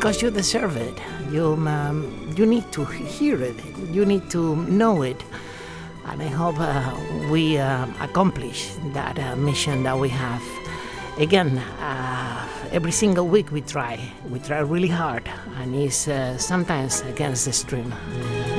because you deserve it. You need to hear it. You need to know it. And I hope we accomplish that mission that we have. Again, every single week we try really hard, and it's sometimes against the stream.